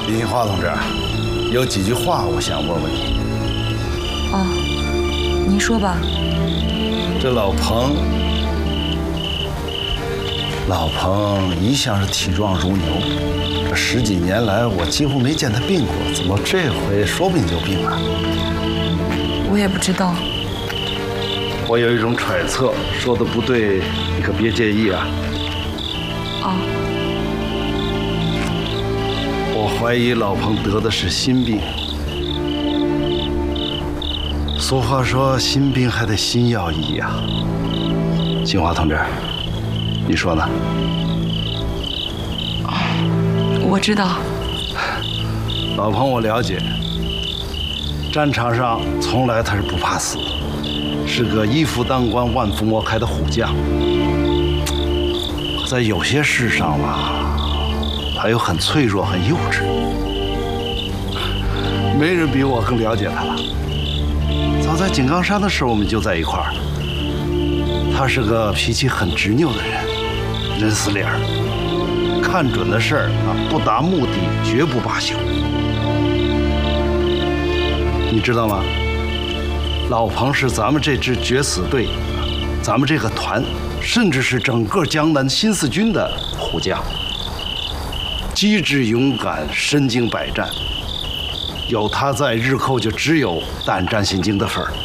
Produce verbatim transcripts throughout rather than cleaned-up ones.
林新华同志，有几句话我想问问你。 哦，您说吧。 这老彭，老彭一向是体壮如牛，这十几年来我几乎没见他病过，怎么这回说病就病了？ 我也不知道。 我有一种揣测，说的不对，你可别介意啊。 哦。 我怀疑老彭得的是心病。俗话说，心病还得心药医呀。新华同志，你说呢？ 我知道。 老彭我了解，战场上从来他是不怕死，是个一夫当关万夫莫开的虎将。在有些事上吧，他又很脆弱，很幼稚。没人比我更了解他了。早在井冈山的时候，我们就在一块儿。他是个脾气很执拗的人，人死脸儿，看准的事儿啊，不达目的绝不罢休。你知道吗？老彭是咱们这支决死队，咱们这个团，甚至是整个江南新四军的虎将，机智勇敢，身经百战。有他在，日后就只有胆战心惊的份儿。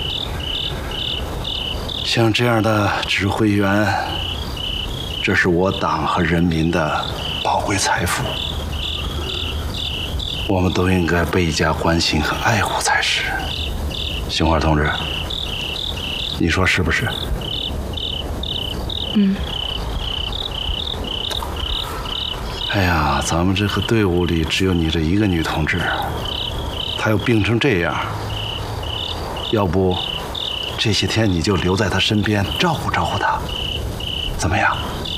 像这样的指挥员，这是我党和人民的宝贵财富，我们都应该倍加关心和爱护才是。杏花同志，你说是不是？ 嗯。 哎呀，咱们这个队伍里只有你这一个女同志，她又病成这样，要不这些天你就留在她身边照顾照顾她，怎么样？